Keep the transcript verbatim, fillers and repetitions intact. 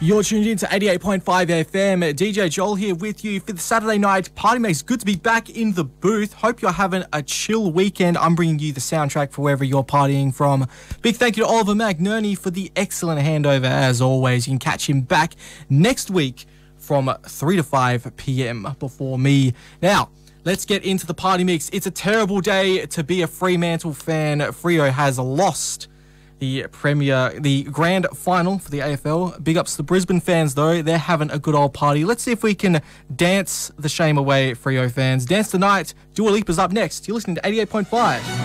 You're tuned in to eighty-eight point five F M. D J Joel here with you for the Saturday night party mix. Good to be back in the booth. Hope you're having a chill weekend. I'm bringing you the soundtrack for wherever you're partying from. Big thank you to Oliver McNerney for the excellent handover as always. You can catch him back next week from three to five p.m. before me. Now, let's get into the party mix. It's a terrible day to be a Fremantle fan. Freo has lost the Premier, the grand final for the A F L. Big ups to the Brisbane fans, though. They're having a good old party. Let's see if we can dance the shame away, Freo fans. Dance tonight. Dua Lipa's up next. You're listening to eighty-eight point five.